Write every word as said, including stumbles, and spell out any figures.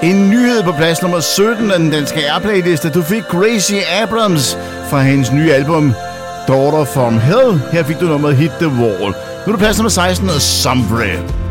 En nyhed på plads nummer sytten af den danske Airplay-liste. Du fik Gracie Abrams fra hendes nye album Daughter from Hell. Her fik du nummeret Hit the Wall. Nu er det plads nummer seksten af Sombre.